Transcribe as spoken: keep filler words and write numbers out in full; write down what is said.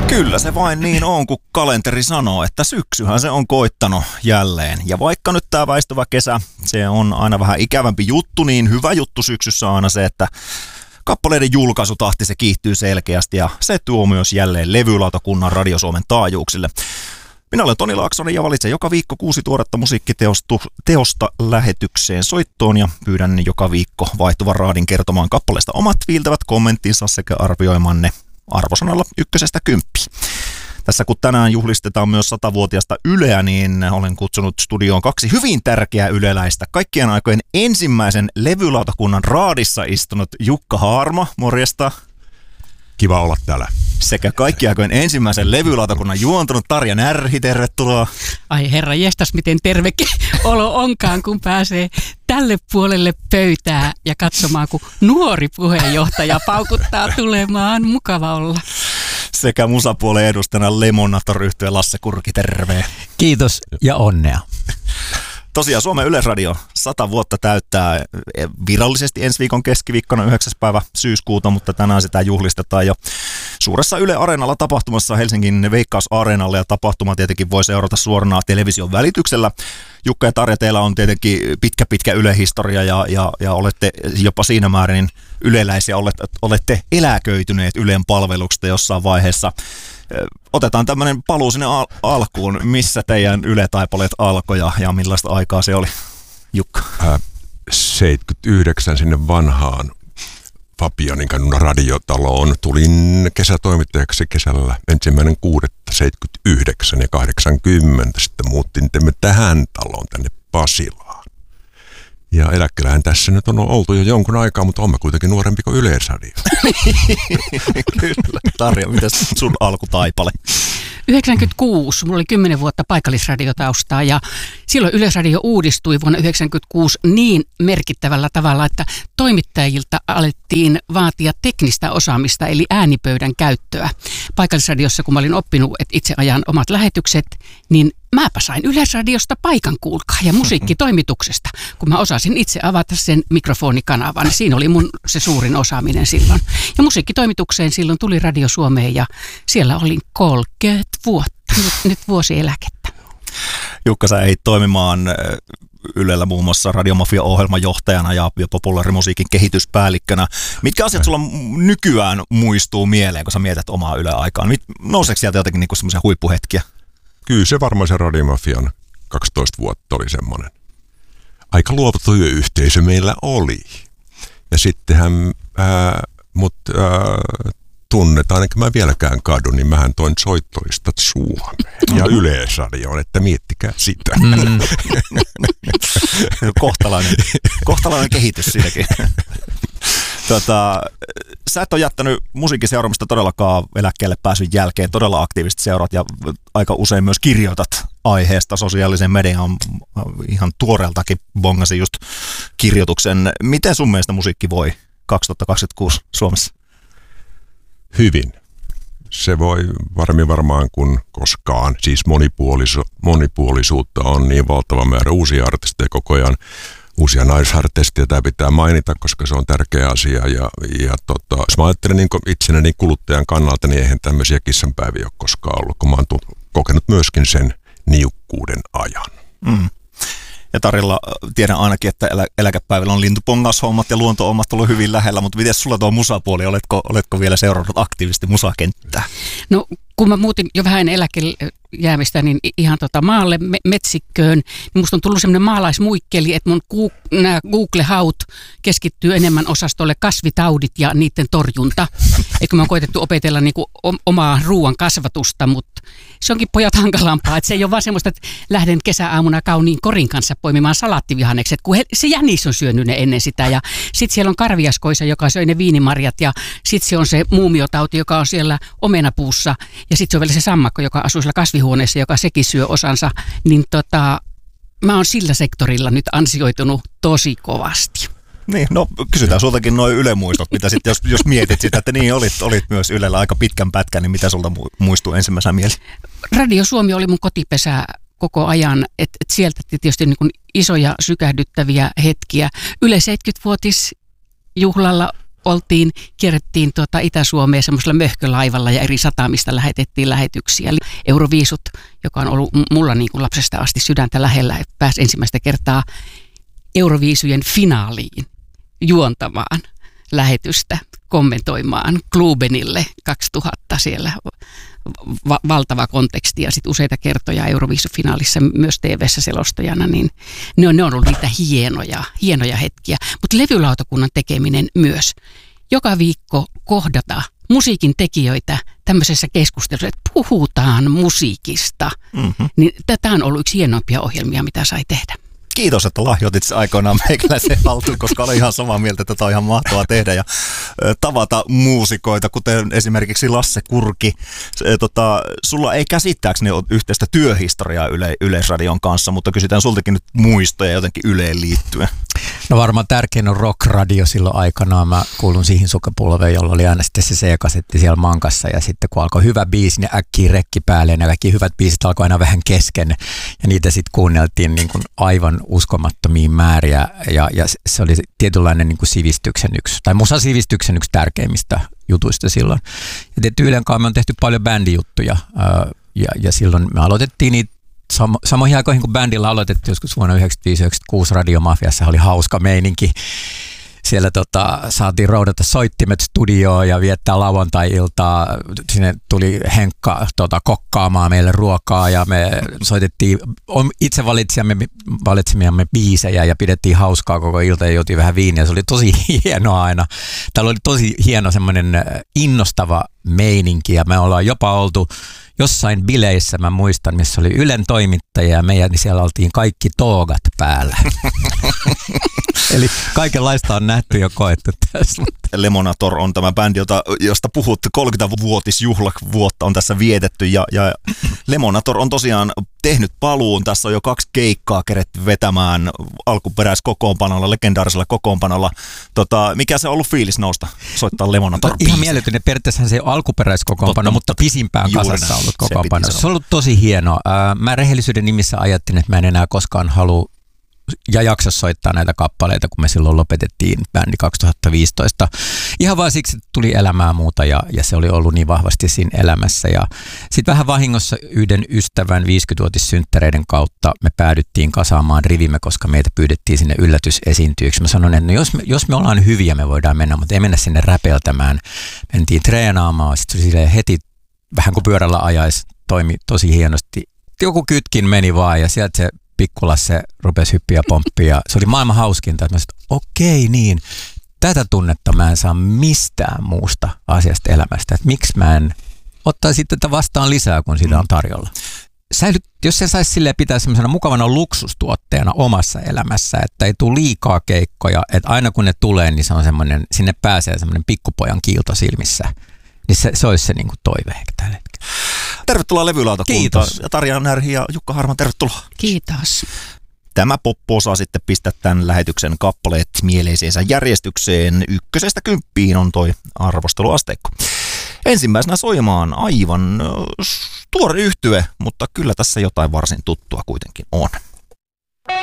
Kyllä se vain niin on, kun kalenteri sanoo, että syksyhän se on koittanut jälleen. Ja vaikka nyt tämä väistyvä kesä, se on aina vähän ikävämpi juttu, niin hyvä juttu syksyssä on aina se, että kappaleiden julkaisutahti se kiihtyy selkeästi ja se tuo myös jälleen levylautakunnan Radio Suomen taajuuksille. Minä olen Toni Laaksonen ja valitsen joka viikko kuusi tuoretta musiikkiteosta lähetykseen soittoon ja pyydän joka viikko vaihtuvan raadin kertomaan kappaleesta omat viiltävät kommenttinsa sekä arvioimaan ne arvosanalla ykkösestä kymppiin. Tässä kun tänään juhlistetaan myös satavuotiaasta Yleä, niin olen kutsunut studioon kaksi hyvin tärkeää yleläistä. Kaikkien aikojen ensimmäisen levylautakunnan raadissa istunut Jukka Haarma, morjesta. Kiva olla täällä. Sekä kaikkien aikojen ensimmäisen levylautakunnan juontunut Tarja Närhi, tervetuloa. Ai herra jestas, miten terve olo onkaan, kun pääsee tälle puolelle pöytää ja katsomaan, kun nuori puheenjohtaja paukuttaa tulemaan. Mukava olla. Sekä musapuolen edustajana Lemonator-yhtye Lasse Kurki, terve. Kiitos ja onnea. Tosiaan Suomen Yleisradio sata vuotta täyttää virallisesti ensi viikon keskiviikkona yhdeksäs päivä syyskuuta, mutta tänään sitä juhlistetaan jo suuressa Yle Areenalla tapahtumassa Helsingin Veikkaus-areenalla, ja tapahtuma tietenkin voi seurata suorana television välityksellä. Jukka ja Tarja, teillä on tietenkin pitkä pitkä Yle-historia ja, ja, ja olette jopa siinä määrin yleläisiä, olette, olette eläköityneet Ylen palveluksesta jossain vaiheessa. Otetaan tämmöinen paluu sinne al- alkuun. Missä teidän Yle-taipaleet alkoi ja, ja millaista aikaa se oli, Jukka? Äh, seitsemänkymmentäyhdeksän sinne vanhaan Fabianin kadun radiotaloon. Tulin kesätoimittajaksi kesällä ensimmäinen kuudetta seitsemänkymmentäyhdeksän ja kahdeksankymmentä. Sitten muuttiin tähän taloon tänne Pasilaan. Ja eläkkeellähän tässä nyt on oltu jo jonkun aikaa, mutta olemme kuitenkin nuorempi kuin Yleisradio. Kyllä. Tarja, mitäs sun alkutaipale? yhdeksänkymmentäkuusi, mulla oli kymmenen vuotta paikallisradiotaustaa ja silloin Yleisradio uudistui vuonna yhdeksänkymmentäkuusi niin merkittävällä tavalla, että toimittajilta alettiin vaatia teknistä osaamista eli äänipöydän käyttöä. Paikallisradiossa, kun mä olin oppinut, että itse ajan omat lähetykset, niin mäpä sain Yleisradiosta paikan, kuulkaa, ja musiikkitoimituksesta, kun mä osasin itse avata sen mikrofonikanavan. Siinä oli mun se suurin osaaminen silloin. Ja musiikkitoimitukseen silloin tuli Radio Suomeen ja siellä olin kolmekymmentä vuotta, nyt, nyt vuosieläkettä. Jukka, sä ei toimimaan Ylellä muun muassa Radiomafia-ohjelmajohtajana ja populaarimusiikin kehityspäällikkönä. Mitkä asiat sulla nykyään muistuu mieleen, kun sä mietät omaa Yle-aikaan? Nouseeko sieltä jotenkin niinku semmoisia huippuhetkiä? Kyllä se varmaan se Radiomafian kaksitoista vuotta oli semmoinen. Aika luova työyhteisö meillä oli. Ja sittenhän ää, mut ää, tunnetaan, enkä mä vieläkään kadu, niin mähän toin soittolistat Suomeen ja Yleisradioon, että miettikää sitä. Mm. kohtalainen, kohtalainen kehitys siinäkin. Tota, sä et ole jättänyt musiikkiseuraamista todellakaan eläkkeelle pääsyn jälkeen, todella aktiivisesti seurat ja aika usein myös kirjoitat aiheesta sosiaalisen median, ihan tuoreeltakin bongasin just kirjoituksen. Miten sun mielestä musiikki voi kaksituhattakaksikymmentäkuusi Suomessa? Hyvin. Se voi varmin varmaan kuin koskaan. Siis monipuolisu- monipuolisuutta on niin valtava määrä uusia artisteja koko ajan. Uusia naisartisteja tämä pitää mainita, koska se on tärkeä asia. Ja, ja tota, jos mä ajattelen niin itsenäni kuluttajan kannalta, niin eihän tämmöisiä kissanpäiviä ole koskaan ollut, kun mä oon kokenut myöskin sen niukkuuden ajan. Mm. Ja Tarilla tiedän ainakin, että elä, eläkepäivillä on lintupongaushommat ja luonto-hommat ollut hyvin lähellä, mutta miten sulla tuo musapuoli, oletko, oletko vielä seurannut aktiivisesti musakenttää? No kun mä muutin jo vähän eläkkeelle jäämistä, niin ihan tota maalle me- metsikköön, niin musta on tullut semmoinen maalaismuikkeli, että mun ku- nämä Google-haut keskittyy enemmän osastolle kasvitaudit ja niiden torjunta. Eikö mä oon koetettu opetella niinku omaa ruoan kasvatusta, mutta se onkin pojat hankalampaa, että se ei ole vaan semmoista, että lähden kesäaamuna kauniin korin kanssa poimimaan salaattivihannekset, kun he, se jänis on syönyt ne ennen sitä. Ja sit siellä on karviaskoisa, joka söi ne viinimarjat, ja sit se on se muumiotauti, joka on siellä omenapuussa, ja sit se on vielä se sammakko, joka asuu siellä kasvihuoneessa, joka sekin syö osansa. Niin tota, mä oon sillä sektorilla nyt ansioitunut tosi kovasti. Niin, no kysytään sultakin nuo Yle-muistot, mitä sitten, jos, jos mietit sitä, että niin olit, olit myös Ylellä aika pitkän pätkän, niin mitä sulta muistuu ensimmäisenä mieleen? Radio Suomi oli mun kotipesä koko ajan, että et sieltä tietysti niin kuin isoja sykähdyttäviä hetkiä. Yle seitsemänkymmentävuotisjuhlalla oltiin, kierrettiin tuota Itä-Suomea semmoisella möhkölaivalla ja eri satamista lähetettiin lähetyksiä. Euroviisut, joka on ollut mulla niin kuin lapsesta asti sydäntä lähellä, pääsi ensimmäistä kertaa Euroviisujen finaaliin juontamaan lähetystä, kommentoimaan Klubenille kaksituhatta siellä va- valtava konteksti ja sitten useita kertoja Euroviisufinaalissa myös T V:ssä selostajana, niin ne on, ne on ollut niitä hienoja, hienoja hetkiä. Mutta levylautakunnan tekeminen myös. Joka viikko kohdata musiikin tekijöitä tämmöisessä keskustelussa, että puhutaan musiikista. Mm-hmm. Niin tämä on ollut yksi hienoimpia ohjelmia, mitä sai tehdä. Kiitos, että lahjoitit aikoinaan meikäläisen haltuun, koska olen ihan samaa mieltä, että tämä on ihan mahtavaa tehdä ja tavata muusikoita, kuten esimerkiksi Lasse Kurki. Se, tota, sulla ei käsittääkseni ole yhteistä työhistoriaa Yle, Yleisradion kanssa, mutta kysytään sultakin nyt muistoja jotenkin Yleen liittyen. No varmaan tärkein on Rock-radio silloin aikanaan. Mä kuulun siihen sukupolveen, jolla oli aina sitten se C-kasetti siellä mankassa ja sitten kun alkoi hyvä biisi, niin äkkiä rekki päälle ja kaikki hyvät biisit alkoi aina vähän kesken ja niitä sitten kuunneltiin niin kuin aivan uskomattomia määriä ja, ja se oli tietynlainen niin kuin sivistyksen yksi, tai musasivistyksen yksi tärkeimmistä jutuista silloin. Ja tietysti Ylen kanssa me on tehty paljon bändijuttuja ja, ja silloin me aloitettiin niitä Samo, samoihin aikoihin, kun bändillä aloitettiin joskus vuonna yhdeksänkymmentäviisi yhdeksänkymmentäkuusi Radiomafiassa, oli hauska meininki. Siellä tota, saatiin roudata soittimet studioon ja viettää lauantai-iltaa. Sinne tuli Henkka tota, kokkaamaan meille ruokaa ja me soitettiin itse valitsemiamme, valitsemiamme biisejä ja pidettiin hauskaa koko ilta ja juotiin vähän viiniä. Se oli tosi hienoa aina. Täällä oli tosi hieno semmoinen innostava meininki ja me ollaan jopa oltu jossain bileissä, mä muistan, missä oli Ylen toimittaja ja meidän, niin siellä oltiin kaikki toogat päällä. Eli kaikenlaista on nähty ja koettu tässä. Lemonator on tämä bändi, jota, josta puhut, kolmekymmentävuotisjuhlavuotta on tässä vietetty ja, ja Lemonator on tosiaan tehnyt paluun. Tässä on jo kaksi keikkaa keretty vetämään alkuperäiskokoonpanolla, legendaarisella kokoonpanolla. Tota, mikä se on ollut fiilis nousta soittaa Lemonator no, ihan mieletön. Periaatteessa se on alkuperäiskokoonpano, mutta pisimpään kasassa ollut kokoonpano. Se on ollut tosi hienoa. Mä rehellisyyden nimissä ajattelin, että mä en enää koskaan halua ja jaksa soittaa näitä kappaleita, kun me silloin lopetettiin bändi kaksituhattaviisitoista. Ihan vaan siksi, että tuli elämää muuta ja, ja se oli ollut niin vahvasti siinä elämässä. Ja sitten vähän vahingossa yhden ystävän viisikymmentävuotissynttäreiden kautta me päädyttiin kasaamaan rivimme, koska meitä pyydettiin sinne yllätysesiintyjiksi. Mä sanoin, että no jos, me, jos me ollaan hyviä, me voidaan mennä, mutta ei mennä sinne räpeltämään. Mentiin treenaamaan, sitten silleen heti vähän kuin pyörällä ajaisi, toimi tosi hienosti. Joku kytkin meni vaan ja sieltä se Pikkulasse rupesi hyppiä pomppia. Se oli maailman hauskinta, että mä sanoin, että okei niin, tätä tunnetta mä en saa mistään muusta asiasta elämästä. Että miksi mä en ottaisi tätä vastaan lisää, kun sitä on tarjolla. Säilyt, jos se saisi silleen pitää semmoisena mukavana luksustuotteena omassa elämässä, että ei tule liikaa keikkoja, että aina kun ne tulee, niin se on semmoinen, sinne pääsee semmoinen pikkupojan kiilto silmissä. Niin se, se olisi se niin kuin toive ehkä tällä hetkellä. Tervetuloa levylautakuntaan. Ja Tarja Närhi ja Jukka Harman, tervetuloa. Kiitos. Tämä poppo osaa sitten pistää tämän lähetyksen kappaleet mieleisensä järjestykseen. Ykkösestä kymppiin on toi arvosteluasteikko. Ensimmäisenä soimaan aivan tuore yhtye, mutta kyllä tässä jotain varsin tuttua kuitenkin on.